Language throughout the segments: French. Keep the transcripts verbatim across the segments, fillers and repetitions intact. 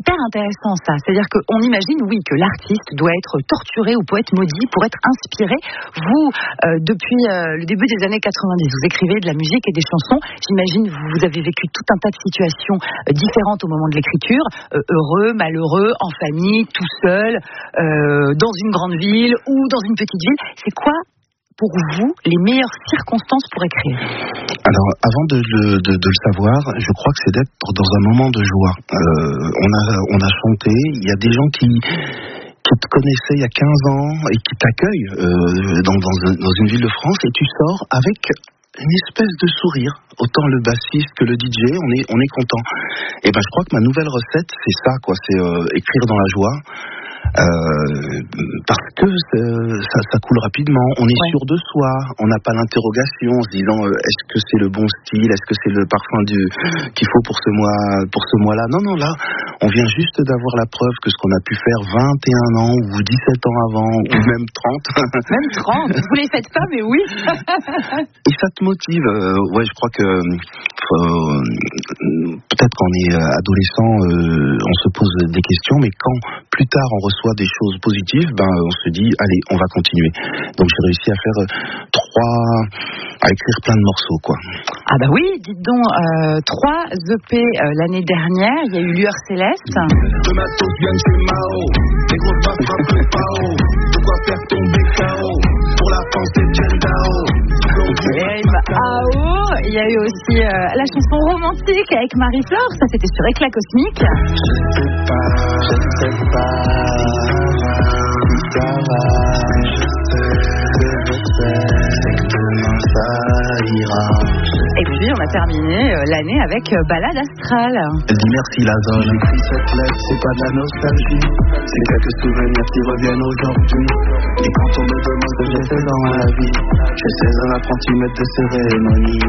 hyper intéressant ça. C'est-à-dire qu'on imagine, oui, que l'artiste doit être torturé ou poète maudit pour être inspiré. Vous, euh, depuis euh, le début des années quatre-vingt-dix, vous écrivez de la musique et des chansons. J'imagine vous, vous avez vécu tout un tas de situations euh, différentes au moment de l'écriture, euh, heureux, malheureux, en famille, tout seul, euh, dans une grande ville ou dans une petite ville. C'est quoi, pour vous, les meilleures circonstances pour écrire? Alors, avant de, de, de, de le savoir, je crois que c'est d'être dans un moment de joie. Euh, on a, on a chanté, il y a des gens qui, qui te connaissaient il y a quinze ans et qui t'accueillent euh, dans, dans, dans une ville de France, et tu sors avec une espèce de sourire. Autant le bassiste que le D J, on est, on est content. Et ben, je crois que ma nouvelle recette, c'est ça, quoi. C'est euh, écrire dans la joie. Euh, parce que ça, ça coule rapidement, on est ouais. sûr de soi, on n'a pas l'interrogation en se disant euh, est-ce que c'est le bon style, est-ce que c'est le parfum du, qu'il faut pour ce mois, pour ce mois-là. Non, non, là, on vient juste d'avoir la preuve que ce qu'on a pu faire vingt et un ans ou dix-sept ans avant, ou même trente. Même trente, vous les faites pas, mais oui. Et ça te motive. Euh, ouais, je crois que euh, peut-être quand on est adolescent, euh, on se pose des questions, mais quand plus tard on reçoit des choses positives, ben on se dit allez, on va continuer. Donc j'ai réussi à faire euh, trois, à écrire plein de morceaux, quoi. Ah bah oui, dites donc, euh, trois E P euh, l'année dernière, il y a eu Lueur Céleste. De matos viennent chez Mao, les gros pas frappent le pao, de quoi faire tomber K O, pour la pensée de Gendao. Il y a eu aussi euh, la chanson romantique avec Marie-Flore, ça c'était sur Éclat Cosmique. Je sais pas, je sais pas, ça va, je sais, je sais, c'est que demain ça ira. Et puis on a terminé euh, l'année avec euh, Balade Astrale. Elle dit merci la zone, j'écris cette lettre, c'est pas de la nostalgie, c'est quelques souvenirs qui reviennent aujourd'hui. Et quand on me demande ce que j'ai fait dans la vie, je suis un apprenti maître de cérémonie.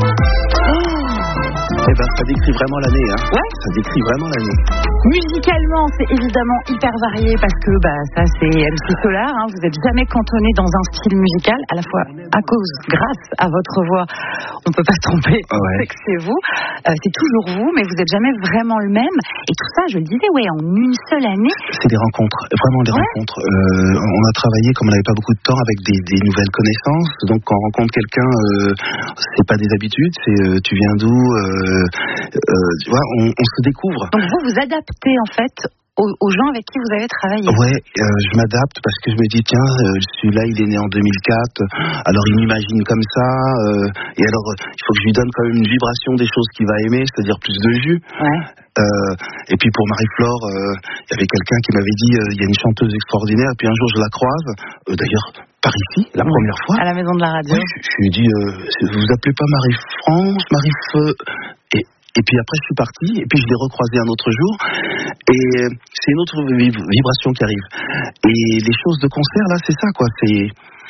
Oh. Et ben ça décrit vraiment l'année, hein. Ouais. Ça décrit vraiment l'année. Musicalement, c'est évidemment hyper varié parce que bah ça c'est M C Solar, hein. Vous n'êtes jamais cantonné dans un style musical, à la fois à cause, grâce à votre voix, on peut pas se tromper, ah ouais. c'est que c'est vous, euh, c'est toujours vous, mais vous n'êtes jamais vraiment le même. Et tout ça, je le disais, ouais, en une seule année. C'est des rencontres, vraiment des ouais. rencontres. Euh, on a travaillé, comme on n'avait pas beaucoup de temps, avec des, des nouvelles connaissances. Donc quand on rencontre quelqu'un, euh, c'est pas des habitudes, c'est euh, tu viens d'où, euh, euh, tu vois, on, on se découvre. Donc vous vous adaptez en fait aux, aux gens avec qui vous avez travaillé. Ouais, euh, je m'adapte parce que je me dis tiens, euh, celui-là il est né en deux mille quatre, alors il m'imagine comme ça, euh, et alors il faut que je lui donne quand même une vibration des choses qu'il va aimer, c'est-à-dire plus de jus. Ouais. Euh, et puis pour Marie-Flore, il euh, y avait quelqu'un qui m'avait dit il euh, y a une chanteuse extraordinaire, et puis un jour je la croise, euh, d'ailleurs par ici, la oui, première fois. À la maison de la radio. Oui, je, je lui ai dit euh, vous appelez pas Marie-France, Marie-Feu. Et Et puis après je suis parti, et puis je l'ai recroisé un autre jour, et c'est une autre vibration qui arrive. Et les choses de concert là, c'est ça quoi, c'est,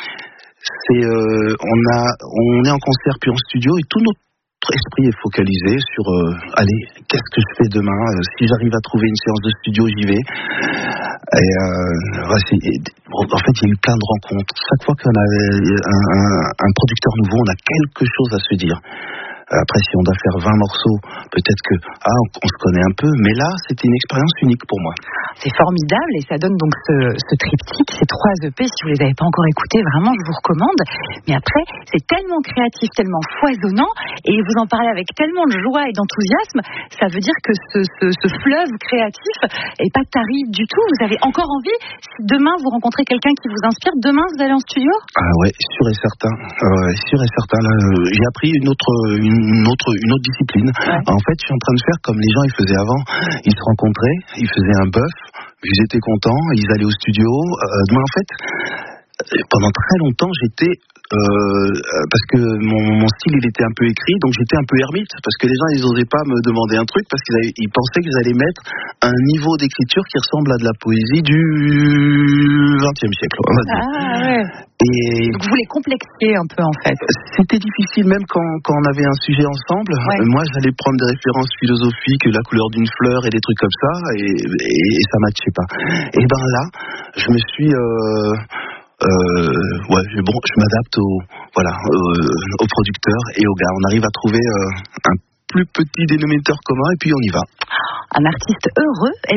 c'est euh, on a, on est en concert puis en studio, et tout notre esprit est focalisé sur, euh, allez, qu'est-ce que je fais demain, euh, si j'arrive à trouver une séance de studio, j'y vais. Et euh, ouais, c'est, en fait, il y a eu plein de rencontres. Chaque fois qu'on a un, un, un producteur nouveau, on a quelque chose à se dire. Après, si on doit faire vingt morceaux, peut-être que ah, on, on se connaît un peu, mais là, c'était une expérience unique pour moi. C'est formidable et ça donne donc ce, ce triptyque, ces trois E P. Si vous les avez pas encore écoutés, vraiment, je vous recommande. Mais après, c'est tellement créatif, tellement foisonnant, et vous en parlez avec tellement de joie et d'enthousiasme. Ça veut dire que ce, ce, ce fleuve créatif est pas tari du tout. Vous avez encore envie. Si demain vous rencontrez quelqu'un qui vous inspire, demain vous allez en studio. Ah ouais, sûr et certain. Euh, sûr et certain. Là, euh, j'ai appris une autre une Une autre, une autre discipline. Ouais. En fait, je suis en train de faire comme les gens ils faisaient avant. Ils se rencontraient, ils faisaient un bœuf, ils étaient contents, ils allaient au studio. Euh, mais en fait, pendant très longtemps, j'étais euh, parce que mon, mon style il était un peu écrit, donc j'étais un peu ermite parce que les gens ils osaient pas me demander un truc parce qu'ils avaient, ils pensaient qu'ils allaient mettre un niveau d'écriture qui ressemble à de la poésie du vingtième siècle. On va dire. Ah ouais. Et donc vous les complexiez un peu en fait. C'était difficile même quand, quand on avait un sujet ensemble. Ouais. Moi j'allais prendre des références philosophiques, la couleur d'une fleur et des trucs comme ça, et, et, et ça matchait pas. Et ben là, je me suis euh, euh, ouais, bon, je m'adapte au voilà euh, aux producteurs et aux gars. On arrive à trouver euh, un plus petit dénominateur commun et puis on y va. Un artiste heureux.